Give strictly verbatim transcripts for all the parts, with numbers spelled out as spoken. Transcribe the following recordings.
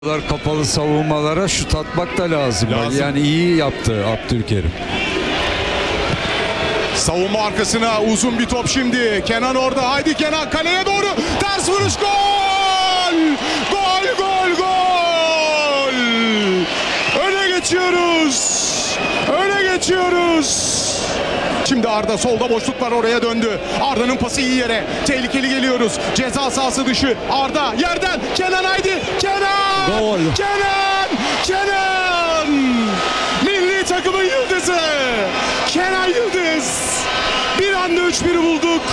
Kapalı savunmalara şut atmak da lazım. Lazım. Yani iyi yaptı Abdülkerim. Savunma arkasına uzun bir top şimdi. Kenan orada. Haydi Kenan kaleye doğru. Ters vuruş, gol! Gol, gol, gol! Öne geçiyoruz. Öne geçiyoruz. Şimdi Arda solda boşluk var, oraya döndü. Arda'nın pası iyi yere. Tehlikeli geliyoruz. Ceza sahası dışı. Arda yerden. Kenan haydi. Kenan! Gol. Kenan! Kenan! Milli takımın yıldızı. Kenan Yıldız. Bir anda üç bir bulduk.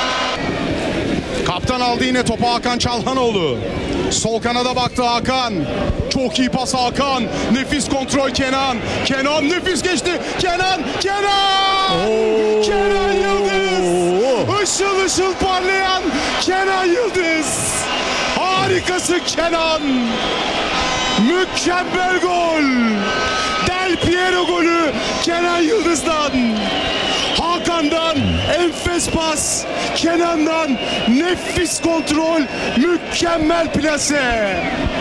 Kaptan aldı yine topu, Hakan Çalhanoğlu. Sol kanada baktı Hakan. Çok iyi pas Hakan. Nefis kontrol Kenan. Kenan nefis geçti. Kenan, Kenan! Oo. Kenan Yıldız. Işıl ışıl parlayan Kenan Yıldız. Harikası Kenan. Mükemmel gol. Del Piero golü Kenan Yıldız'dan. Hakan'dan enfes pas, Kenan'dan nefis kontrol, mükemmel plase.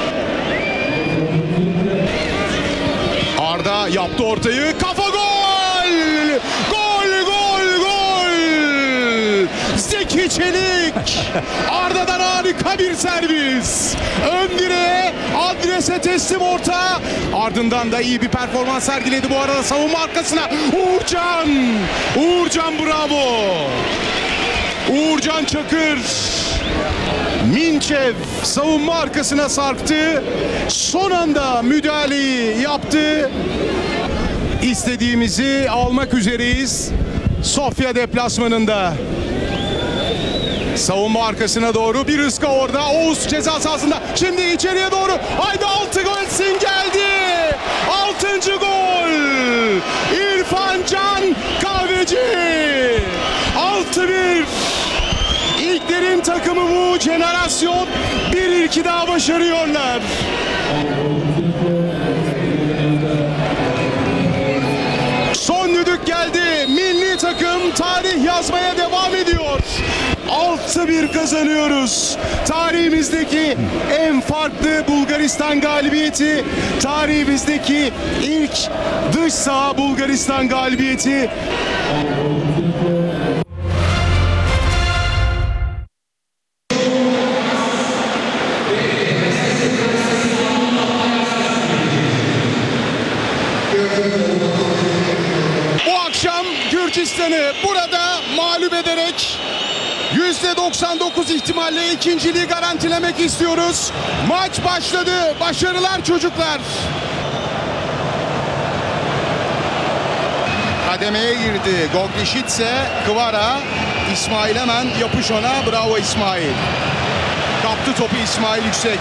Arda yaptı ortayı, kafa gol! Gol, gol, gol! Zeki Çelik! Arda'dan harika bir servis. Ön direğe, adrese teslim orta. Ardından da iyi bir performans sergiledi bu arada savunma arkasına. Uğurcan! Uğurcan bravo! Uğurcan Çakır. Minçev savunma arkasına sarktı. Son anda müdahaleyi yaptı. İstediğimizi almak üzereyiz. Sofya deplasmanında. Savunma arkasına doğru bir ıska orada. Oğuz ceza sahasında. Şimdi içeriye doğru. Haydi altı golsin geldi. Altıncı gol. İrfan Can Kahveci. altı bir. İlklerin takımı bu jenerasyon bir ilki daha başarıyorlar. Son düdük geldi. Milli takım tarih yazmaya devam ediyor. altı bir kazanıyoruz. Tarihimizdeki en farklı Bulgaristan galibiyeti. Tarihimizdeki ilk dış saha Bulgaristan galibiyeti. Bu akşam Gürcistan'ı burada mağlup ederek yüzde doksan dokuz ihtimalle ikinciliği garantilemek istiyoruz. Maç başladı. Başarılar çocuklar. Kademeye girdi. Goglişitse, Kvara, İsmail hemen yapış ona. Bravo İsmail. Kaptı topu İsmail Yüksek.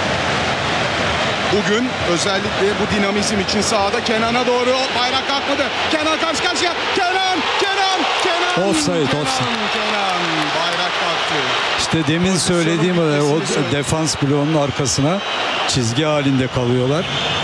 Bugün özellikle bu dinamizm için sahada Kenan'a doğru bayrak kalkmadı. Kenan karşı karşıya. Kenan, Kenan, Kenan. Offside, Kenan, offside. Kenan bayrak kalktı. İşte demin söylediğim o, o defans bloğunun arkasına çizgi halinde kalıyorlar.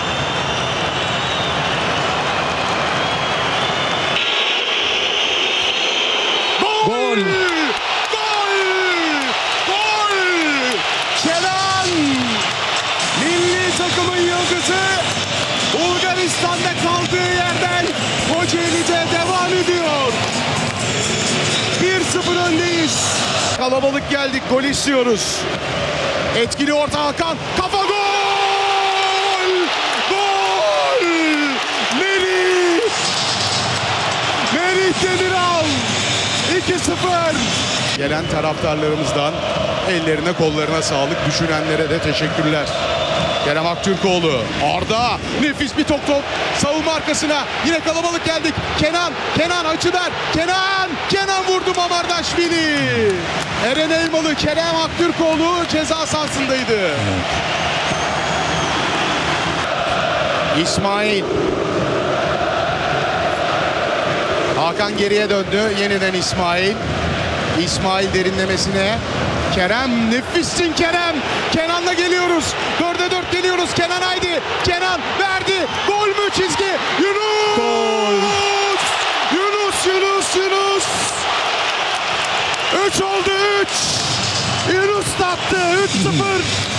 Gol! Gol! Gol! Gol! Kenan! Milli takımın yıldızı Bulgaristan'da kaldığı yerden Kocaeli'de devam ediyor. bir sıfır öndeyiz. Kalabalık geldik, gol istiyoruz. Etkili orta Hakan, kafa gol! Gol! Merih! Merih Demiral! iki sıfır. Gelen taraftarlarımızdan ellerine kollarına sağlık, düşünenlere de teşekkürler. Kerem Aktürkoğlu, Arda, nefis bir top top, savunma arkasına, yine kalabalık geldik. Kenan, Kenan açıdan, Kenan, Kenan vurdu Mamardaşvili. Eren Elmalı, Kerem Aktürkoğlu ceza sahasındaydı. İsmail. Hakan geriye döndü, yeniden İsmail. İsmail derinlemesine. Kerem, nefissin Kerem. Kenan'la geliyoruz. Dörde dört geliyoruz. Kenan haydi. Kenan verdi. Gol mü çizgi? Yunus! Gol! Yunus, Yunus, Yunus! Üç oldu üç. Yunus attı. Üç sıfır.